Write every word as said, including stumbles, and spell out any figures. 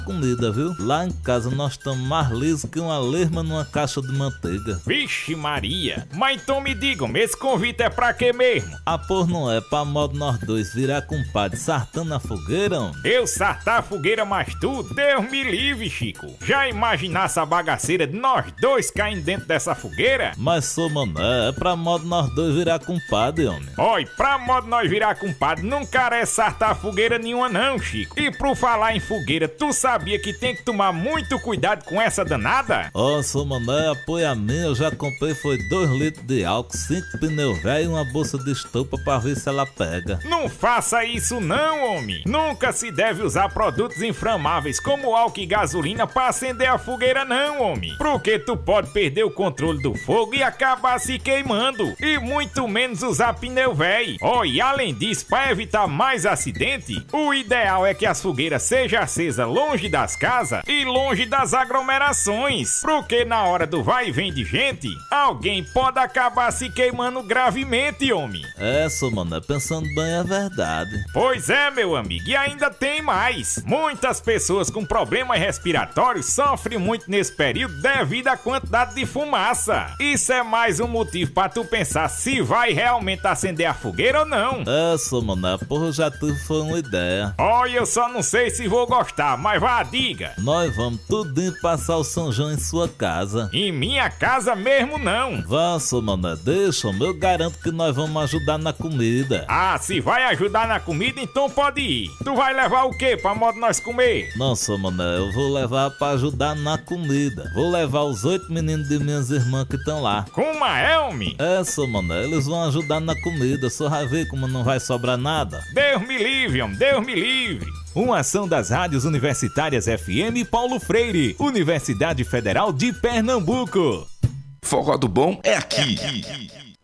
comida, viu? Lá em casa nós estamos mais lisos que uma lesma numa caixa de manteiga. Vixe Maria, mas então me digam, esse convite é pra quê mesmo? Ah, pois não é pra modo nós dois virar compadre sartando a fogueira, homem? Eu sartar a fogueira mais tu? Deus me livre, Chico. Já imaginasse a bagaceira de nós dois caindo dentro dessa fogueira? Mas, sou mané, é pra modo nós dois virar compadre, homem. Oi, pra modo nós virar compadre, não carece sartar fogueira nenhuma não, Chico. E por falar em fogueira, tu sabia que tem que tomar muito cuidado com essa danada? Ó, oh, sou mané, apoia a mim, eu já comprei foi dois litros de álcool, cinco pneus velhos e uma bolsa de estopa pra ver se ela pega. Não faça isso não, homem. Nunca se deve usar produtos inflamáveis como álcool e gasolina pra acender a fogueira não, homem. Porque tu pode perder o controle do fogo e acabar se queimando. E muito menos usar pneu velho. Ó, oh, e além disso, para evitar mais acidente, o ideal é que as fogueiras sejam acesas longe das casas e longe das aglomerações. Porque na hora do vai e vem de gente, alguém pode acabar se queimando gravemente, homem. É, sou mané, pensando bem é verdade. Pois é, meu amigo, e ainda tem mais. Muitas pessoas com problemas respiratórios sofrem muito nesse período devido à quantidade de fumaça. Isso é mais um motivo para tu pensar se vai realmente acender a fogueira ou não. É, sou mané, porra, eu já tive foi uma ideia. Olha, eu só não sei se vou gostar, mas vá, diga. Nós vamos tudinho passar o São João em sua casa. Em minha casa mesmo não. Vá, sou mané, deixa, eu garanto que nós vamos ajudar na comida. Ah, se vai ajudar na comida, então pode ir. Tu vai levar o quê pra modo nós comer? Não, sou mané, eu vou levar pra ajudar na comida. Vou levar os oito meninos de minhas irmãs que estão lá. Como é, homem? É, sou mané, eles vão ajudar na comida, só vai ver como não vai sobrar nada. Deus me livre, homem, Deus me livre. Uma ação das rádios universitárias F M Paulo Freire, Universidade Federal de Pernambuco. Forró do bom é aqui. É aqui.